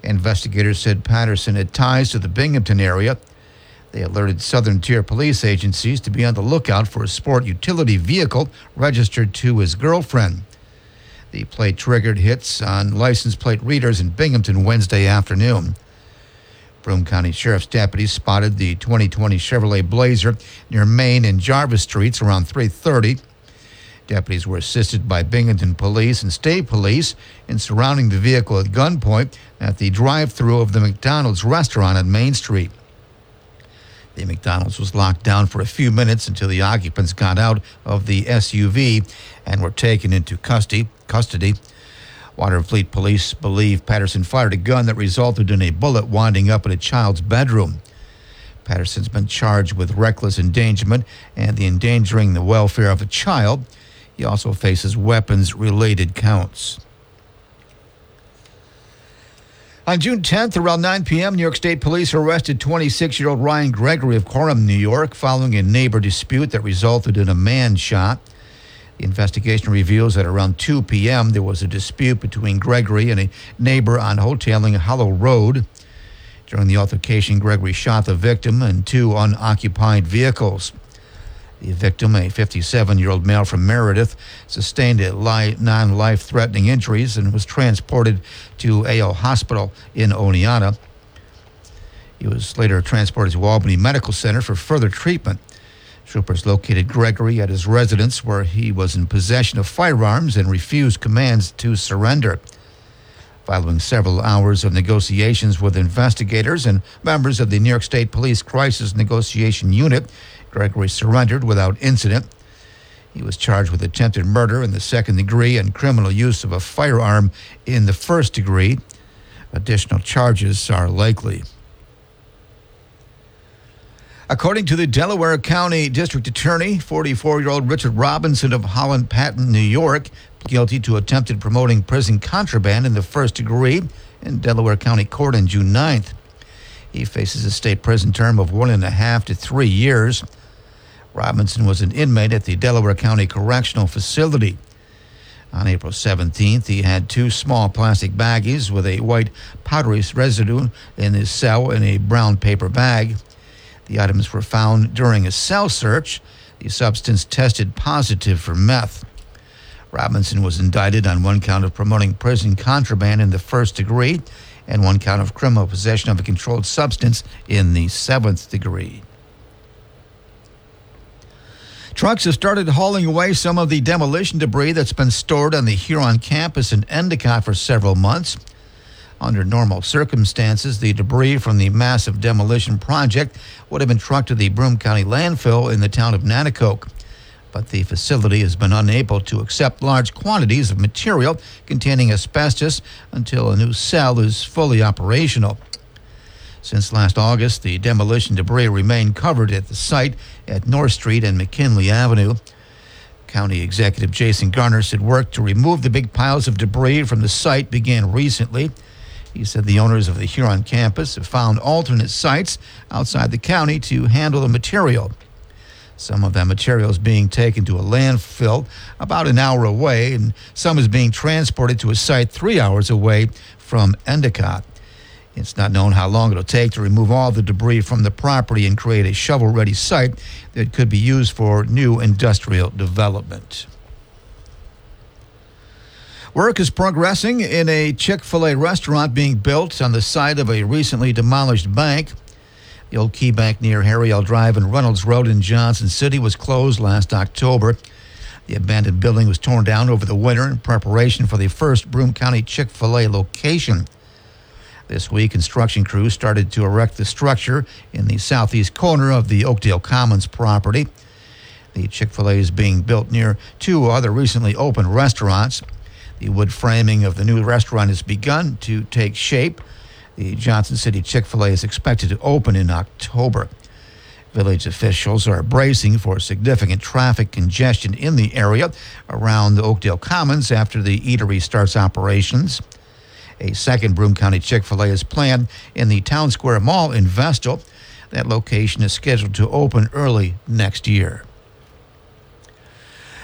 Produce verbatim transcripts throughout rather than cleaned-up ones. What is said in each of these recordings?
Investigators said Patterson had ties to the Binghamton area. They alerted Southern Tier police agencies to be on the lookout for a sport utility vehicle registered to his girlfriend. The plate triggered hits on license plate readers in Binghamton Wednesday afternoon. Broome County Sheriff's deputies spotted the twenty twenty Chevrolet Blazer near Main and Jarvis Streets around three thirty. Deputies were assisted by Binghamton Police and State Police in surrounding the vehicle at gunpoint at the drive-thru of the McDonald's restaurant on Main Street. The McDonald's was locked down for a few minutes until the occupants got out of the S U V and were taken into custody. custody. Waterfleet police believe Patterson fired a gun that resulted in a bullet winding up in a child's bedroom. Patterson's been charged with reckless endangerment and the endangering the welfare of a child. He also faces weapons-related counts. On June tenth, around nine p.m., New York State Police arrested twenty-six-year-old Ryan Gregory of Coram, New York, following a neighbor dispute that resulted in a man shot. The investigation reveals that around two p.m., there was a dispute between Gregory and a neighbor on Hoteling Hollow Road. During the altercation, Gregory shot the victim and two unoccupied vehicles. The victim, a fifty-seven-year-old male from Meredith, sustained a li- non-life-threatening injuries and was transported to A O Hospital in Oneonta. He was later transported to Albany Medical Center for further treatment. Troopers located Gregory at his residence where he was in possession of firearms and refused commands to surrender. Following several hours of negotiations with investigators and members of the New York State Police Crisis Negotiation Unit, Gregory surrendered without incident. He was charged with attempted murder in the second degree and criminal use of a firearm in the first degree. Additional charges are likely. According to the Delaware County District Attorney, forty-four-year-old Richard Robinson of Holland Patton, New York, guilty to attempted promoting prison contraband in the first degree in Delaware County Court on June ninth. He faces a state prison term of one and a half to three years. Robinson was an inmate at the Delaware County Correctional Facility. On April seventeenth, he had two small plastic baggies with a white powdery residue in his cell in a brown paper bag. The items were found during a cell search. The substance tested positive for meth. Robinson was indicted on one count of promoting prison contraband in the first degree and one count of criminal possession of a controlled substance in the seventh degree. Trucks have started hauling away some of the demolition debris that's been stored on the Huron campus in Endicott for several months. Under normal circumstances, the debris from the massive demolition project would have been trucked to the Broome County landfill in the town of Nanticoke. But the facility has been unable to accept large quantities of material containing asbestos until a new cell is fully operational. Since last August, the demolition debris remained covered at the site at North Street and McKinley Avenue. County Executive Jason Garner said work to remove the big piles of debris from the site began recently. He said the owners of the Huron campus have found alternate sites outside the county to handle the material. Some of that material is being taken to a landfill about an hour away, and some is being transported to a site three hours away from Endicott. It's not known how long it'll take to remove all the debris from the property and create a shovel-ready site that could be used for new industrial development. Work is progressing in a Chick-fil-A restaurant being built on the site of a recently demolished bank. The old Key Bank near Harry L. Drive and Reynolds Road in Johnson City was closed last October. The abandoned building was torn down over the winter in preparation for the first Broome County Chick-fil-A location. This week, construction crews started to erect the structure in the southeast corner of the Oakdale Commons property. The Chick-fil-A is being built near two other recently opened restaurants. The wood framing of the new restaurant has begun to take shape. The Johnson City Chick-fil-A is expected to open in October. Village officials are bracing for significant traffic congestion in the area around the Oakdale Commons after the eatery starts operations. A second Broome County Chick-fil-A is planned in the Town Square Mall in Vestal. That location is scheduled to open early next year.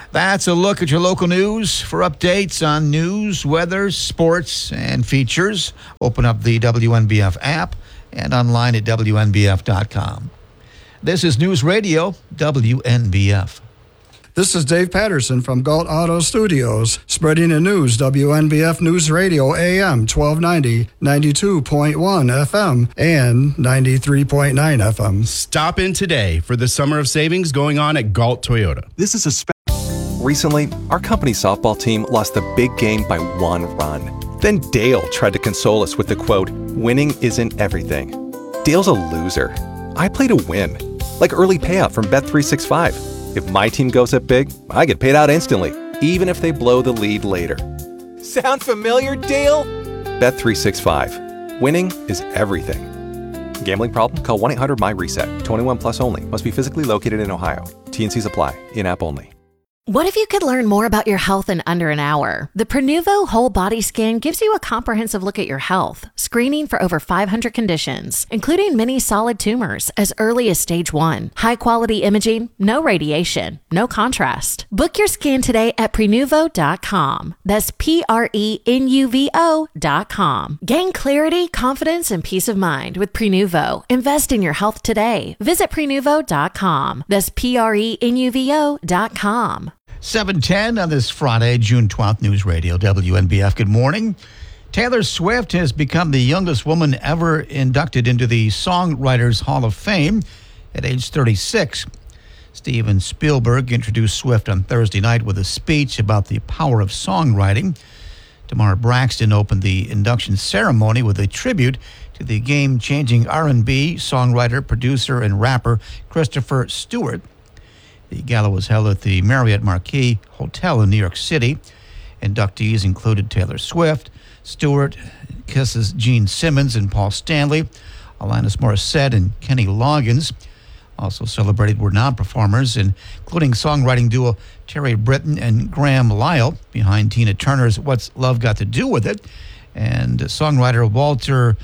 That's a look at your local news. For updates on news, weather, sports, and features, open up the W N B F app and online at W N B F dot com. This is News Radio W N B F. This is Dave Patterson from Galt Auto Studios, spreading the news, W N B F News Radio A M twelve ninety, ninety-two point one F M, and ninety-three point nine F M. Stop in today for the summer of savings going on at Galt Toyota. This is a spe- Recently, our company softball team lost the big game by one run. Then Dale tried to console us with the quote, "Winning isn't everything." Dale's a loser. I play to win, like early payout from Bet three sixty-five. If my team goes up big, I get paid out instantly, even if they blow the lead later. Sound familiar, Dale? Bet three sixty-five. Winning is everything. Gambling problem? Call one eight hundred M Y reset. twenty-one plus only. Must be physically located in Ohio. T and Cs apply. In-app only. What if you could learn more about your health in under an hour? The Prenuvo Whole Body Scan gives you a comprehensive look at your health, screening for over five hundred conditions, including many solid tumors as early as stage one. High-quality imaging, no radiation, no contrast. Book your scan today at Prenuvo dot com. That's P R E N U V O dot com. Gain clarity, confidence, and peace of mind with Prenuvo. Invest in your health today. Visit Prenuvo dot com. That's P R E N U V O dot com. seven ten on this Friday, June twelfth, News Radio W N B F. Good morning. Taylor Swift has become the youngest woman ever inducted into the Songwriters Hall of Fame at age thirty-six. Steven Spielberg introduced Swift on Thursday night with a speech about the power of songwriting. Tamar Braxton opened the induction ceremony with a tribute to the game-changing R and B songwriter, producer, and rapper Christopher Stewart. The gala was held at the Marriott Marquis Hotel in New York City. Inductees included Taylor Swift, Stewart, Kiss's Gene Simmons and Paul Stanley, Alanis Morissette, and Kenny Loggins. Also celebrated were non-performers, including songwriting duo Terry Britton and Graham Lyle, behind Tina Turner's What's Love Got to Do With It, and songwriter Walter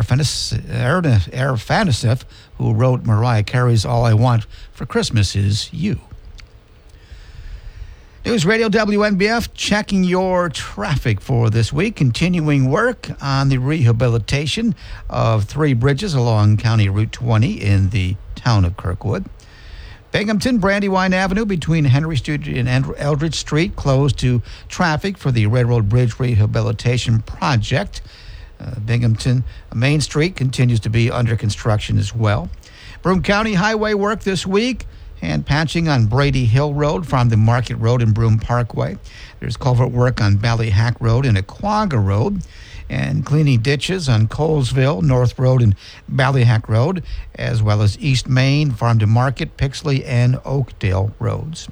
Afanasieff, who wrote Mariah Carey's All I Want for Christmas Is You. News Radio W N B F checking your traffic for this week. Continuing work on the rehabilitation of three bridges along County Route twenty in the town of Kirkwood. Binghamton, Brandywine Avenue between Henry Street and Eldridge Street closed to traffic for the Railroad Bridge Rehabilitation Project. Uh, Binghamton Main Street continues to be under construction as well. Broome County highway work this week, and patching on Brady Hill Road from the Market Road and Broome Parkway. There's culvert work on Ballyhack Road and Aquaga Road, and cleaning ditches on Colesville, North Road, and Ballyhack Road, as well as East Main, Farm to Market, Pixley, and Oakdale Roads.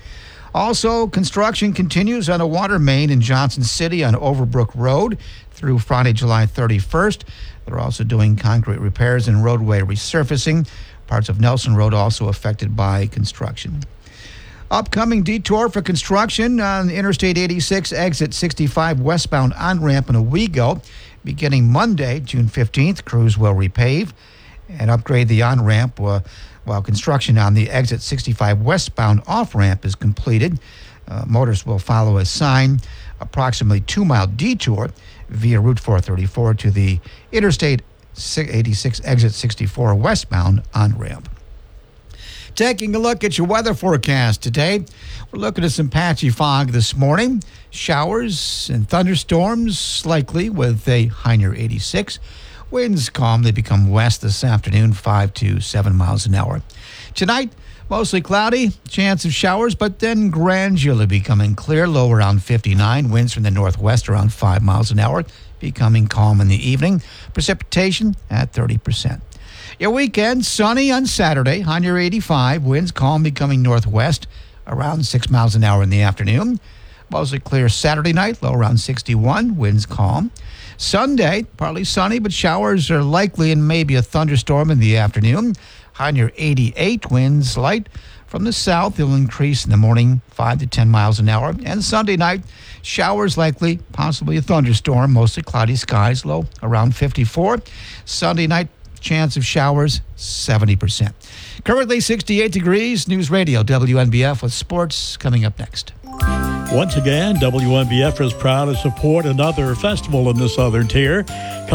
Also, construction continues on a water main in Johnson City on Overbrook Road through Friday, July thirty-first. They're also doing concrete repairs and roadway resurfacing. Parts of Nelson Road also affected by construction. Upcoming detour for construction on Interstate eighty-six, exit sixty-five westbound on-ramp in Owego. Beginning Monday, June fifteenth, crews will repave and upgrade the on-ramp uh, while construction on the exit sixty-five westbound off-ramp is completed. Uh, motorists will follow a sign, approximately two-mile detour via Route four thirty-four to the Interstate eighty-six exit sixty-four westbound on-ramp. Taking a look at your weather forecast today, we're looking at some patchy fog this morning. Showers and thunderstorms likely with a high near eighty-six. Winds calm, they become west this afternoon, five to seven miles an hour. Tonight, mostly cloudy, chance of showers, but then gradually becoming clear, low around fifty-nine. Winds from the northwest around five miles an hour, becoming calm in the evening. Precipitation at thirty percent. Your weekend, sunny on Saturday, high near eighty-five. Winds calm, becoming northwest around six miles an hour in the afternoon. Mostly clear Saturday night, low around sixty-one. Winds calm. Sunday, partly sunny, but showers are likely and maybe a thunderstorm in the afternoon. High near eighty-eight. Winds light from the south. They'll increase in the morning, five to ten miles an hour. And Sunday night, showers likely, possibly a thunderstorm. Mostly cloudy skies, low around fifty-four. Sunday night, Chance of showers, seventy percent. Currently sixty-eight degrees. News Radio W N B F with sports coming up next. Once again, W N B F is proud to support another festival in the Southern Tier.